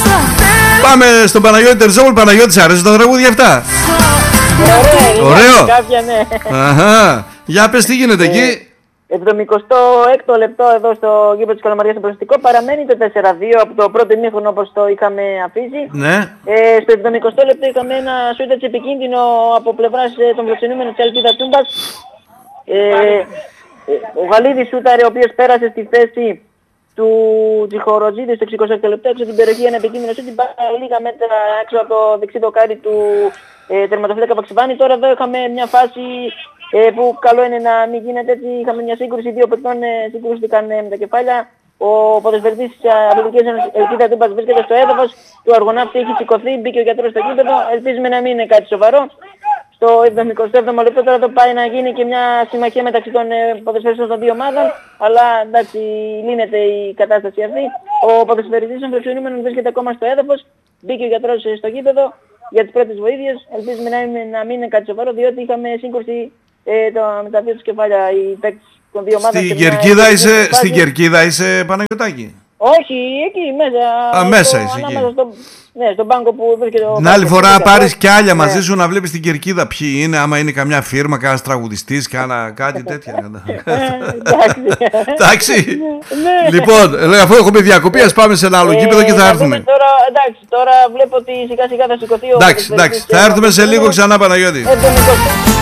Πάμε στον Παναγιώτη Τερζόπουλο. Παναγιώτη, αρέσουν τα τραγούδια αυτά? Ωραίο. Κάποια, ναι. Αχα. Για πες τι γίνεται εκεί. 76ο λεπτό εδώ στο γήπεδο της Καλαμαριάς στο προσθετικό. Παραμένει το 4-2 από το πρώτο ημίχρονο όπως το είχαμε αφήσει. Ναι. Στο 70ο λεπτό είχαμε ένα σούτ επικίνδυνο από πλευράς των φιλοξενούμενων της Ελπίδα Τούμπας. Ο Γαλίδης σούταρε, ο οποίος πέρασε στη θέση του Τζιχοροζίδη στο 66ο λεπτό έξω την περιοχή, ένα επικίνδυνο σούτ, την πάρα λίγα μέτρα έξω από το δεξί δοκάρι του τερματοφύλακα Παξιβάνη. Τώρα εδώ είχαμε μια φάση που καλό είναι να μην γίνεται έτσι. Είχαμε μια σύγκρουση, δύο παικτών συγκρούστηκαν με τα κεφάλια. Ο ποδοσφαιριστής της Αθλητικής Ένωσης Ελπίδα Τούμπας βρίσκεται στο έδαφος του αργοναύτη, έχει σηκωθεί, μπήκε ο γιατρός στο γήπεδο. Ελπίζουμε να μην είναι κάτι σοβαρό. Στο 77ο λεπτό τώρα το πάει να γίνει και μια συμμαχία μεταξύ των ποδοσφαιριστών των δύο ομάδων. Αλλά εντάξει, λύνεται η κατάσταση αυτή. Ο ποδοσφαιριστής των φιλοξενούμενων βρίσκεται ακόμα στο έδαφος. Μπήκε ο γιατρός στο γήπεδο για τις πρώτες βοήθειες. Ελπίζουμε να μην είναι κάτι σοβαρό, διότι είχαμε σύγκρουση με τα δύο τους κεφάλια οι παίκτες των δύο ομάδων. Στην Κερκίδα είσαι, Παναγιωτάκη? Όχι, εκεί μέσα. Μέσα είσαι εκεί. Ναι, στον πάγκο που βρίσκεται ο... Την άλλη φορά να πάρεις κι άλλα μαζί σου να βλέπεις την Κερκίδα ποιοι είναι, άμα είναι καμιά φίρμα, κανένας τραγουδιστής, κάτι τέτοια. Εντάξει. Λοιπόν, αφού έχουμε διακοπή, ας πάμε σε ένα άλλο γήπεδο και θα έρθουμε. Εντάξει, τώρα βλέπω ότι σιγά σιγά θα σηκωθεί ο... Εντάξει, θα έρθουμε σε λίγο ξανά, Παναγιώτη.